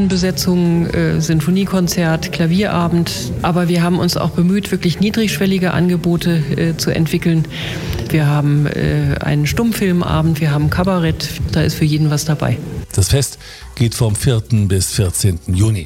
Logenbesetzung, Sinfoniekonzert, Klavierabend. Aber wir haben uns auch bemüht, wirklich niedrigschwellige Angebote zu entwickeln. Wir haben einen Stummfilmabend, wir haben Kabarett, da ist für jeden was dabei. Das Fest geht vom 4. bis 14. Juni.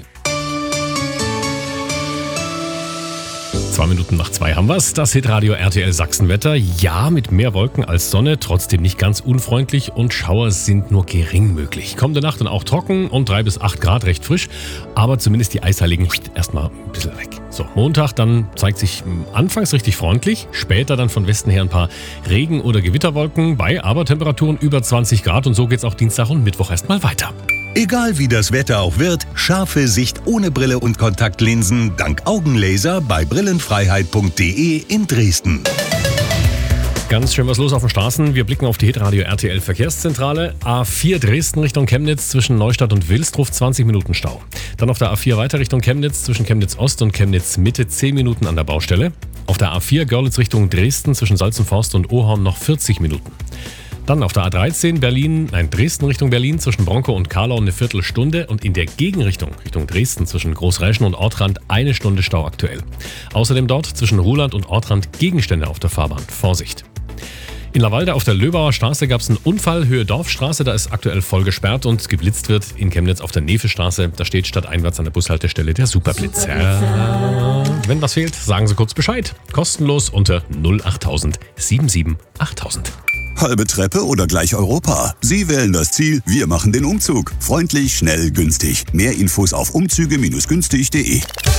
2:02 haben wir's. Das Hitradio RTL Sachsenwetter. Ja, mit mehr Wolken als Sonne, trotzdem nicht ganz unfreundlich und Schauer sind nur gering möglich. Kommende Nacht dann auch trocken und 3 bis 8 Grad recht frisch, aber zumindest die Eisheiligen erstmal ein bisschen weg. So, Montag dann zeigt sich anfangs richtig freundlich, später dann von Westen her ein paar Regen- oder Gewitterwolken bei aber Temperaturen über 20 Grad und so geht's auch Dienstag und Mittwoch erstmal weiter. Egal wie das Wetter auch wird, scharfe Sicht ohne Brille und Kontaktlinsen dank Augenlaser bei brillenfreiheit.de in Dresden. Ganz schön was los auf den Straßen. Wir blicken auf die Hitradio RTL Verkehrszentrale. A4 Dresden Richtung Chemnitz zwischen Neustadt und Wilsdruff 20 Minuten Stau. Dann auf der A4 weiter Richtung Chemnitz zwischen Chemnitz Ost und Chemnitz Mitte 10 Minuten an der Baustelle. Auf der A4 Görlitz Richtung Dresden zwischen Salzenforst und Ohaun noch 40 Minuten. Dann auf der A13 Dresden Richtung Berlin zwischen Bronkow und Karlau eine Viertelstunde und in der Gegenrichtung Richtung Dresden zwischen Großräschen und Ortrand 1 Stunde Stau aktuell. Außerdem dort zwischen Ruhland und Ortrand Gegenstände auf der Fahrbahn. Vorsicht! In Lavallda auf der Löbauer Straße gab es einen Unfall, Höhe Dorfstraße, da ist aktuell voll gesperrt und geblitzt wird. In Chemnitz auf der Nevestraße, da steht stadteinwärts an der Bushaltestelle der Superblitz. Wenn was fehlt, sagen Sie kurz Bescheid. Kostenlos unter 08000 77 8000. Halbe Treppe oder gleich Europa? Sie wählen das Ziel, wir machen den Umzug. Freundlich, schnell, günstig. Mehr Infos auf umzüge-günstig.de.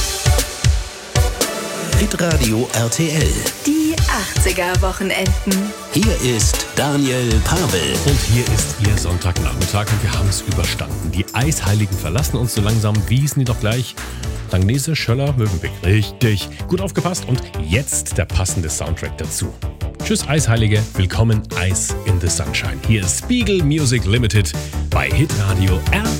Hitradio RTL. Die 80er-Wochenenden. Hier ist Daniel Pavel. Und hier ist Ihr Sonntagnachmittag und wir haben es überstanden. Die Eisheiligen verlassen uns so langsam. Wie hießen die doch gleich? Langnese, Schöller, Mövenpick. Richtig. Gut aufgepasst und jetzt der passende Soundtrack dazu. Tschüss Eisheilige, willkommen Ice in the Sunshine. Hier ist Spiegel Music Limited bei Hitradio RTL.